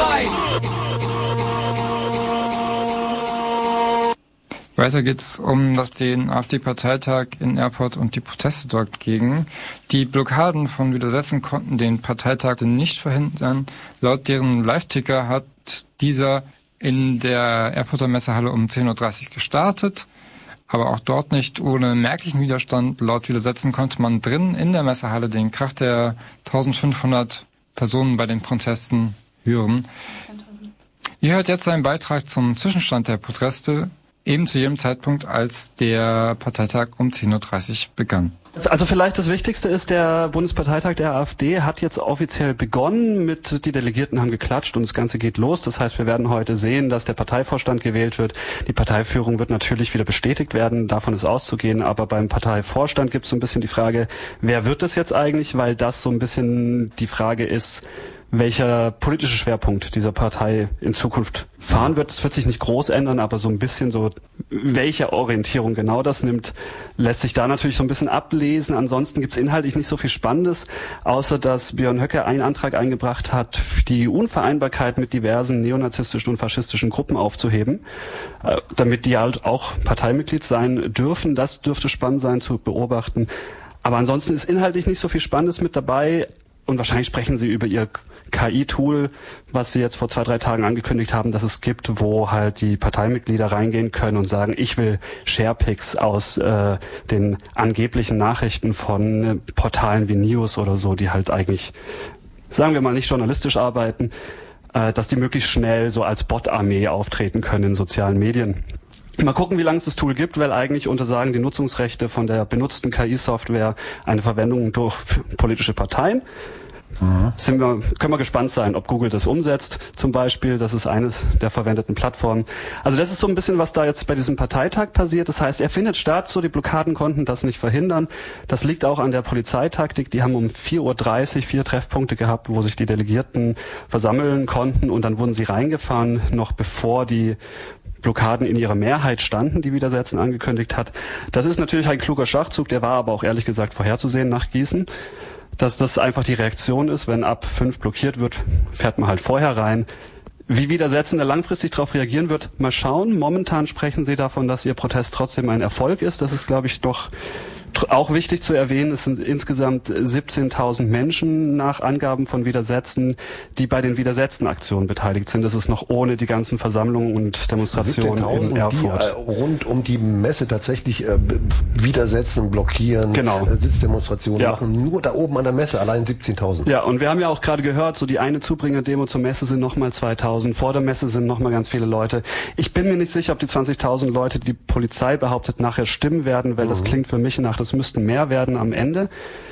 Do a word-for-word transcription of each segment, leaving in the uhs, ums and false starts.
frei. Weiter geht's um das, den AfD-Parteitag in Erfurt und die Proteste dort gegen. Die Blockaden von Widersetzen konnten den Parteitag nicht verhindern. Laut deren Live-Ticker hat dieser in der Erfurter Messehalle um zehn Uhr dreißig gestartet, aber auch dort nicht ohne merklichen Widerstand. Laut Widersetzen konnte man drin in der Messehalle den Krach der eintausendfünfhundert Personen bei den Protesten hören. Ihr hört jetzt einen Beitrag zum Zwischenstand der Proteste, eben zu jedem Zeitpunkt, als der Parteitag um zehn Uhr dreißig begann. Also vielleicht das Wichtigste ist, der Bundesparteitag der AfD hat jetzt offiziell begonnen mit, die Delegierten haben geklatscht und das Ganze geht los. Das heißt, wir werden heute sehen, dass der Parteivorstand gewählt wird. Die Parteiführung wird natürlich wieder bestätigt werden, davon ist auszugehen. Aber beim Parteivorstand gibt es so ein bisschen die Frage, wer wird das jetzt eigentlich? Weil das so ein bisschen die Frage ist, welcher politische Schwerpunkt dieser Partei in Zukunft fahren wird. Das wird sich nicht groß ändern, aber so ein bisschen so, welche Orientierung genau das nimmt, lässt sich da natürlich so ein bisschen ablesen. Ansonsten gibt es inhaltlich nicht so viel Spannendes, außer dass Björn Höcke einen Antrag eingebracht hat, die Unvereinbarkeit mit diversen neonazistischen und faschistischen Gruppen aufzuheben, äh, damit die halt auch Parteimitglied sein dürfen. Das dürfte spannend sein zu beobachten. Aber ansonsten ist inhaltlich nicht so viel Spannendes mit dabei. Und wahrscheinlich sprechen sie über ihr K I-Tool, was sie jetzt vor zwei, drei Tagen angekündigt haben, dass es gibt, wo halt die Parteimitglieder reingehen können und sagen, ich will Sharepics aus äh, den angeblichen Nachrichten von äh, Portalen wie News oder so, die halt eigentlich, sagen wir mal, nicht journalistisch arbeiten, äh, dass die möglichst schnell so als Bot-Armee auftreten können in sozialen Medien. Mal gucken, wie lange es das Tool gibt, weil eigentlich untersagen die Nutzungsrechte von der benutzten K I-Software eine Verwendung durch politische Parteien. Mhm. Sind wir, können wir gespannt sein, ob Google das umsetzt, zum Beispiel. Das ist eines der verwendeten Plattformen. Also das ist so ein bisschen, was da jetzt bei diesem Parteitag passiert. Das heißt, er findet statt, so die Blockaden konnten das nicht verhindern. Das liegt auch an der Polizeitaktik. Die haben um vier Uhr dreißig vier Treffpunkte gehabt, wo sich die Delegierten versammeln konnten und dann wurden sie reingefahren, noch bevor die Blockaden in ihrer Mehrheit standen, die Widersetzen angekündigt hat. Das ist natürlich ein kluger Schachzug, der war aber auch ehrlich gesagt vorherzusehen nach Gießen, dass das einfach die Reaktion ist, wenn ab fünf blockiert wird, fährt man halt vorher rein. Wie Widersetzende langfristig darauf reagieren wird, mal schauen. Momentan sprechen sie davon, dass ihr Protest trotzdem ein Erfolg ist. Das ist, glaube ich, doch auch wichtig zu erwähnen. Es sind insgesamt siebzehntausend Menschen nach Angaben von Widersetzten, die bei den Widersetzen-Aktionen beteiligt sind. Das ist noch ohne die ganzen Versammlungen und Demonstrationen in Erfurt. Die äh, rund um die Messe tatsächlich äh, widersetzen, blockieren, genau. äh, Sitzdemonstrationen ja. machen. Nur da oben an der Messe allein siebzehntausend. Ja, und wir haben ja auch gerade gehört, so die eine Zubringer-Demo zur Messe sind nochmal zweitausend. Vor der Messe sind nochmal ganz viele Leute. Ich bin mir nicht sicher, ob die zwanzigtausend Leute, die die Polizei behauptet, nachher stimmen werden, weil mhm. das klingt für mich nach, das müssten mehr werden am Ende.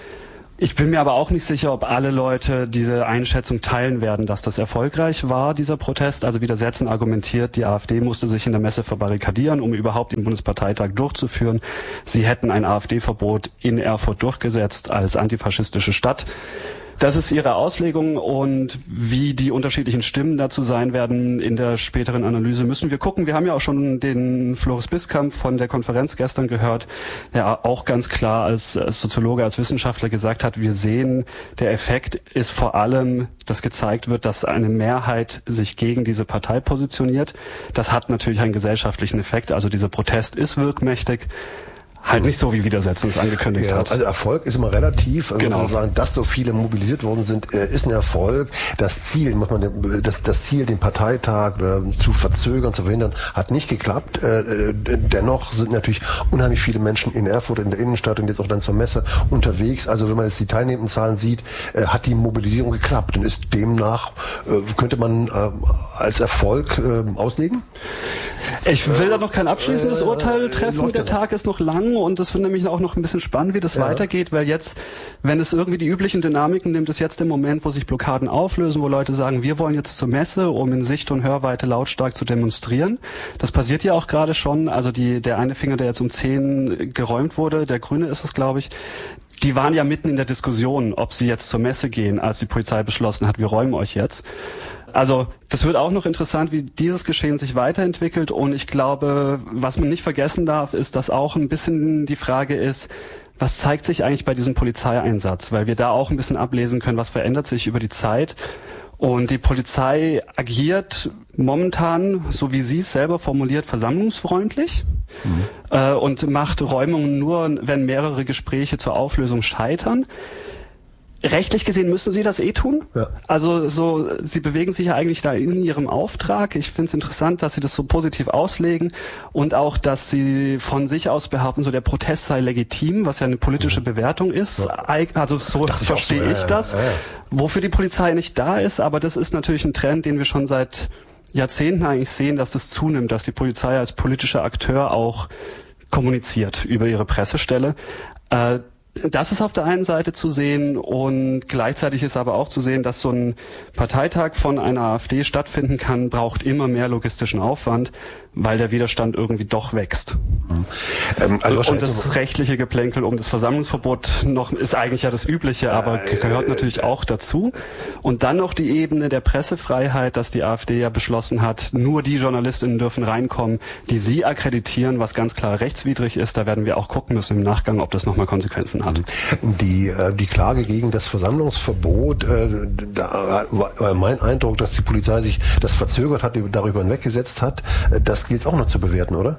Ich bin mir aber auch nicht sicher, ob alle Leute diese Einschätzung teilen werden, dass das erfolgreich war, dieser Protest. Also Widersetzen argumentiert, die AfD musste sich in der Messe verbarrikadieren, um überhaupt den Bundesparteitag durchzuführen. Sie hätten ein AfD-Verbot in Erfurt durchgesetzt als antifaschistische Stadt. Das ist ihre Auslegung, und wie die unterschiedlichen Stimmen dazu sein werden in der späteren Analyse, müssen wir gucken. Wir haben ja auch schon den Floris Biskamp von der Konferenz gestern gehört, der auch ganz klar als, als Soziologe, als Wissenschaftler gesagt hat, wir sehen, der Effekt ist vor allem, dass gezeigt wird, dass eine Mehrheit sich gegen diese Partei positioniert. Das hat natürlich einen gesellschaftlichen Effekt, also dieser Protest ist wirkmächtig. Halt nicht so, wie Widersetzen es angekündigt ja, hat. Also Erfolg ist immer relativ. Also genau. Man kann sagen, dass so viele mobilisiert worden sind, ist ein Erfolg. Das Ziel, muss man, das, das Ziel, den Parteitag äh, zu verzögern, zu verhindern, hat nicht geklappt. Äh, dennoch sind natürlich unheimlich viele Menschen in Erfurt, in der Innenstadt und jetzt auch dann zur Messe unterwegs. Also wenn man jetzt die teilnehmenden Zahlen sieht, äh, hat die Mobilisierung geklappt und ist demnach, äh, könnte man äh, als Erfolg äh, auslegen? Ich will äh, da noch kein abschließendes äh, Urteil treffen. Der Tag ist noch lang, und es wird nämlich auch noch ein bisschen spannend, wie das ja. weitergeht, weil jetzt, wenn es irgendwie die üblichen Dynamiken nimmt, ist jetzt der Moment, wo sich Blockaden auflösen, wo Leute sagen, wir wollen jetzt zur Messe, um in Sicht- und Hörweite lautstark zu demonstrieren. Das passiert ja auch gerade schon. Also die, der eine Finger, der jetzt um zehn geräumt wurde, der Grüne ist es, glaube ich, die waren ja mitten in der Diskussion, ob sie jetzt zur Messe gehen, als die Polizei beschlossen hat, wir räumen euch jetzt. Also das wird auch noch interessant, wie dieses Geschehen sich weiterentwickelt, und ich glaube, was man nicht vergessen darf, ist, dass auch ein bisschen die Frage ist, was zeigt sich eigentlich bei diesem Polizeieinsatz, weil wir da auch ein bisschen ablesen können, was verändert sich über die Zeit. Und die Polizei agiert momentan, so wie sie es selber formuliert, versammlungsfreundlich mhm. äh, und macht Räumungen nur, wenn mehrere Gespräche zur Auflösung scheitern. Rechtlich gesehen müssen sie das eh tun. Ja. Also so, sie bewegen sich ja eigentlich da in ihrem Auftrag. Ich finde es interessant, dass sie das so positiv auslegen und auch, dass sie von sich aus behaupten, so der Protest sei legitim, was ja eine politische Bewertung ist. Ja. Also so verstehe ich, so, ich das. Ja, ja. Wofür die Polizei nicht da ist, aber das ist natürlich ein Trend, den wir schon seit Jahrzehnten eigentlich sehen, dass das zunimmt, dass die Polizei als politischer Akteur auch kommuniziert über ihre Pressestelle. Äh, Das ist auf der einen Seite zu sehen und gleichzeitig ist aber auch zu sehen, dass so ein Parteitag von einer AfD stattfinden kann, braucht immer mehr logistischen Aufwand, weil der Widerstand irgendwie doch wächst. Mhm. Ähm, also und das rechtliche Geplänkel um das Versammlungsverbot noch ist eigentlich ja das Übliche, aber äh, gehört natürlich auch dazu. Und dann noch die Ebene der Pressefreiheit, dass die AfD ja beschlossen hat, nur die JournalistInnen dürfen reinkommen, die sie akkreditieren, was ganz klar rechtswidrig ist. Da werden wir auch gucken müssen im Nachgang, ob das nochmal Konsequenzen hat. Die, die Klage gegen das Versammlungsverbot, da war mein Eindruck, dass die Polizei sich das verzögert hat, darüber hinweggesetzt hat. Das gilt es auch noch zu bewerten, oder?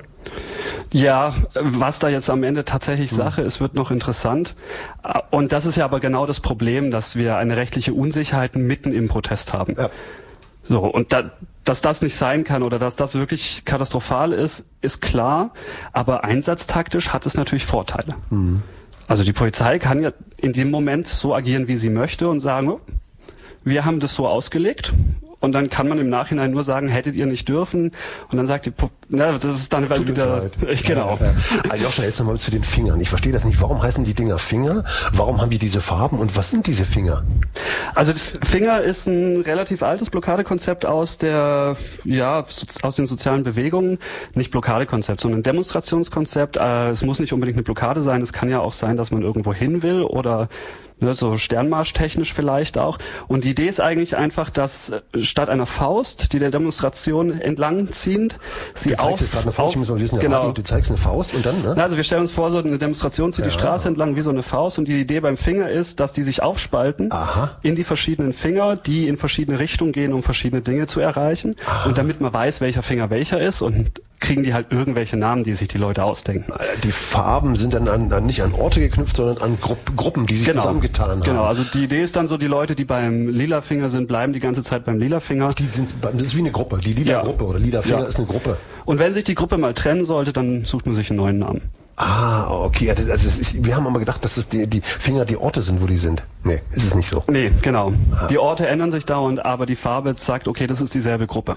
Ja, was da jetzt am Ende tatsächlich Sache ist, wird noch interessant. Und das ist ja aber genau das Problem, dass wir eine rechtliche Unsicherheit mitten im Protest haben. Ja. So, und da, dass das nicht sein kann oder dass das wirklich katastrophal ist, ist klar. Aber einsatztaktisch hat es natürlich Vorteile. Mhm. Also die Polizei kann ja in dem Moment so agieren, wie sie möchte und sagen, oh, wir haben das so ausgelegt. Und dann kann man im Nachhinein nur sagen, hättet ihr nicht dürfen. Und dann sagt die, na, das ist dann halt wieder, ich, genau. Ja, ja. Aljoscha, jetzt nochmal zu den Fingern. Ich verstehe das nicht. Warum heißen die Dinger Finger? Warum haben die diese Farben? Und was sind diese Finger? Also Finger ist ein relativ altes Blockadekonzept aus der, ja, aus den sozialen Bewegungen. Nicht Blockadekonzept, sondern Demonstrationskonzept. Es muss nicht unbedingt eine Blockade sein. Es kann ja auch sein, dass man irgendwo hin will oder ne, so sternmarschtechnisch vielleicht auch. Und die Idee ist eigentlich einfach, dass statt einer Faust, die der Demonstration entlang zieht, sie auf... Du zeigst auf, eine Faust, auf, ich muss mal wissen, genau. Radio, du zeigst eine Faust und dann, ne? Also wir stellen uns vor, so eine Demonstration zieht ja, die Straße entlang wie so eine Faust und die Idee beim Finger ist, dass die sich aufspalten Aha. in die verschiedenen Finger, die in verschiedene Richtungen gehen, um verschiedene Dinge zu erreichen. Aha. Und damit man weiß, welcher Finger welcher ist und kriegen die halt irgendwelche Namen, die sich die Leute ausdenken. Die Farben sind dann an, an, nicht an Orte geknüpft, sondern an Gru- Gruppen, die sich genau. zusammengetan haben. Genau, also die Idee ist dann so, die Leute, die beim lila Finger sind, bleiben die ganze Zeit beim lila Finger. Die sind, das ist wie eine Gruppe, die lila ja. Gruppe oder lila Finger ja. ist eine Gruppe. Und wenn sich die Gruppe mal trennen sollte, dann sucht man sich einen neuen Namen. Ah, okay. Also es ist, wir haben aber gedacht, dass es die, die Finger die Orte sind, wo die sind. Nee, ist es nicht so. Nee, genau. Ah. Die Orte ändern sich dauernd, aber die Farbe sagt, okay, das ist dieselbe Gruppe.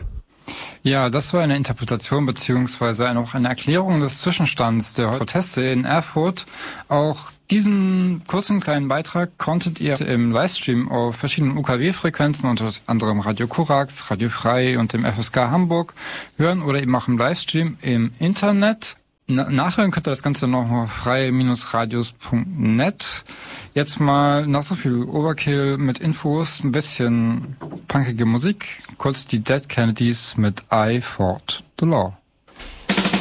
Ja, das war eine Interpretation beziehungsweise auch eine Erklärung des Zwischenstands der Proteste in Erfurt. Auch diesen kurzen kleinen Beitrag konntet ihr im Livestream auf verschiedenen U K W-Frequenzen, unter anderem Radio Korax, Radio Frei und dem F S K Hamburg hören oder eben auch im Livestream im Internet. Na, nachhören könnt ihr das Ganze noch auf frei Radios punkt net. Jetzt mal nach so viel Overkill mit Infos, ein bisschen punkige Musik. Kurz die Dead Kennedys mit I Fought the Law.